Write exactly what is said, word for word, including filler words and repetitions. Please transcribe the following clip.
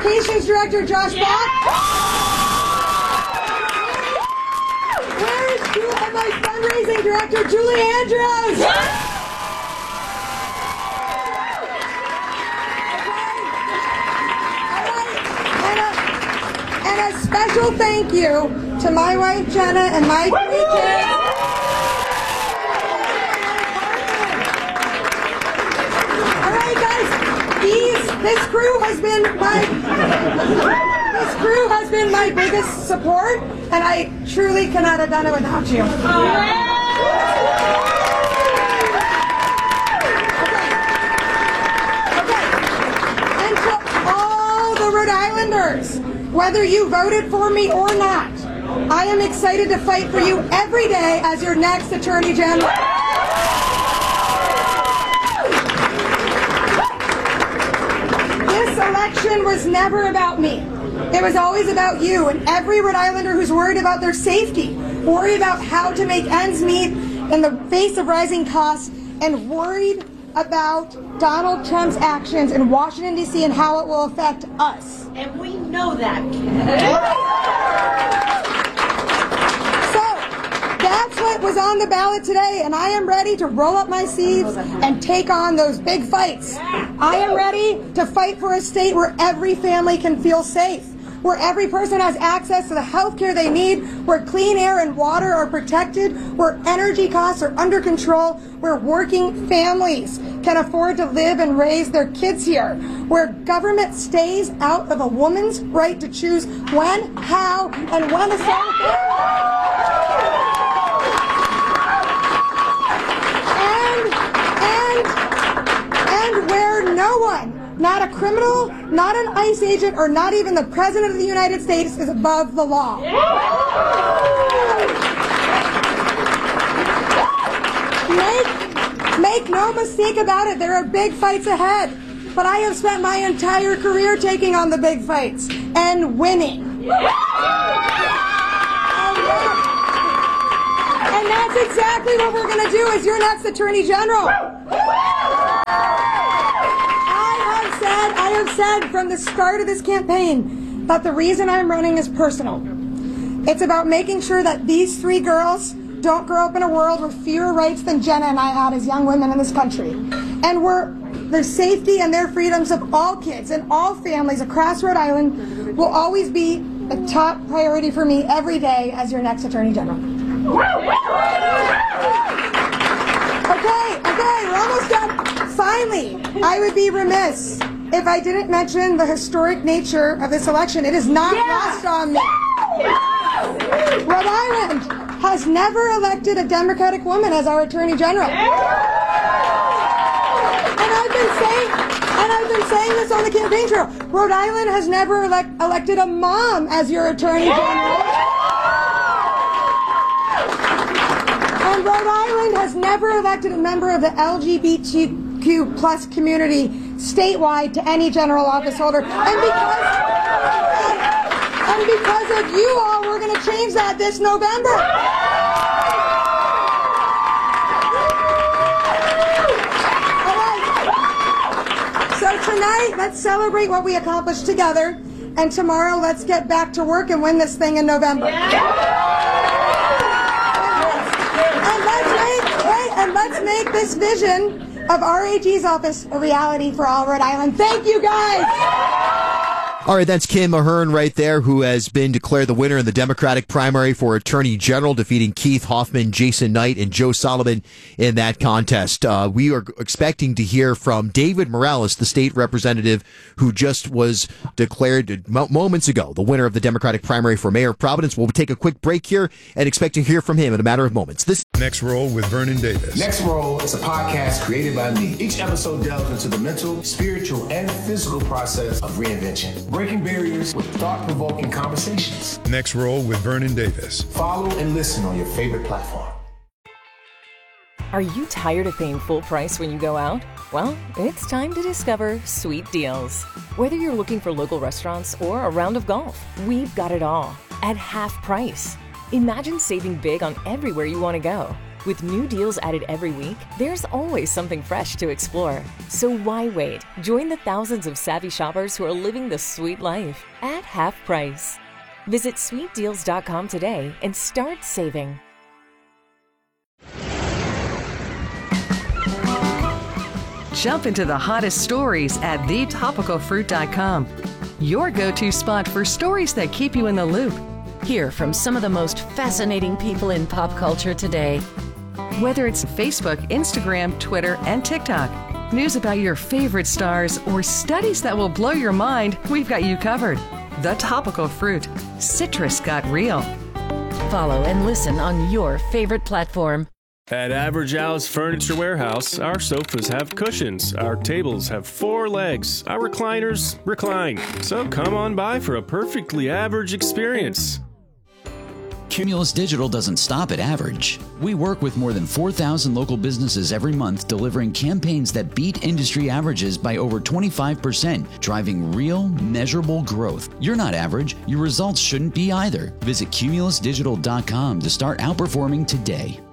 Communications Director Josh Yeah. Bach. Where is Ju- and my Fundraising Director Julie Andrews? Yeah. And a special thank you to my wife Jenna and my three kids. All right, guys, these this crew has been my this crew has been my biggest support, and I truly cannot have done it without you. Okay, okay, and to all the Rhode Islanders. Whether you voted for me or not, I am excited to fight for you every day as your next Attorney General. This election was never about me. It was always about you and every Rhode Islander who's worried about their safety, worried about how to make ends meet in the face of rising costs, and worried about Donald Trump's actions in Washington, D C and how it will affect us. And we know that. So, that's what was on the ballot today, and I am ready to roll up my sleeves and take on those big fights. I am ready to fight for a state where every family can feel safe, where every person has access to the health care they need, where clean air and water are protected, where energy costs are under control, where working families can afford to live and raise their kids here, where government stays out of a woman's right to choose when, how, and when to sell. And, and, and where no one, not a criminal, not an ICE agent, or not even the President of the United States is above the law. Make, make no mistake about it, there are big fights ahead. But I have spent my entire career taking on the big fights and winning. And that's exactly what we're going to do as your next Attorney General. I have said from the start of this campaign that the reason I'm running is personal. It's about making sure that these three girls don't grow up in a world with fewer rights than Jenna and I had as young women in this country. And where the safety and their freedoms of all kids and all families across Rhode Island will always be the top priority for me every day as your next Attorney General. Okay, okay, we're almost done. Finally, I would be remiss if I didn't mention the historic nature of this election. It is not Yeah. lost on me. Yeah. Rhode Island has never elected a Democratic woman as our Attorney General. Yeah. And I've been saying, and I've been saying this on the campaign trail. Rhode Island has never elect, elected a mom as your Attorney General. And Rhode Island has never elected a member of the L G B T Q plus community statewide to any general office holder. And because, and because of you all, we're going to change that this November. All right. So tonight, let's celebrate what we accomplished together. And tomorrow, let's get back to work and win this thing in November. And let's make, hey, and let's make this vision of R A G's office a reality for all Rhode Island. Thank you, guys. All right, that's Kim Ahern right there, who has been declared the winner in the Democratic primary for Attorney General, defeating Keith Hoffman, Jason Knight, and Joe Solomon in that contest. Uh, we are expecting to hear from David Morales, the state representative who just was declared moments ago the winner of the Democratic primary for Mayor of Providence. We'll take a quick break here and expect to hear from him in a matter of moments. This Next Roll with Vernon Davis. Next Roll is a podcast created by me. Each episode delves into the mental, spiritual, and physical process of reinvention, breaking barriers with thought-provoking conversations. Next Roll with Vernon Davis. Follow and listen on your favorite platform. Are you tired of paying full price when you go out? Well, it's time to discover Sweet Deals. Whether you're looking for local restaurants or a round of golf, we've got it all at half price. Imagine saving big on everywhere you want to go. With new deals added every week, there's always something fresh to explore. So why wait? Join the thousands of savvy shoppers who are living the sweet life at half price. Visit sweet deals dot com today and start saving. Jump into the hottest stories at the topical fruit dot com. Your go-to spot for stories that keep you in the loop. Hear from some of the most fascinating people in pop culture today. Whether it's Facebook, Instagram, Twitter, and TikTok, news about your favorite stars, or studies that will blow your mind, we've got you covered. The Topical Fruit. Citrus got real. Follow and listen on your favorite platform. At Average Al's Furniture Warehouse, our sofas have cushions, our tables have four legs, our recliners recline. So come on by for a perfectly average experience. Cumulus Digital doesn't stop at average. We work with more than four thousand local businesses every month, delivering campaigns that beat industry averages by over twenty-five percent, driving real, measurable growth. You're not average. Your results shouldn't be either. Visit cumulus digital dot com to start outperforming today.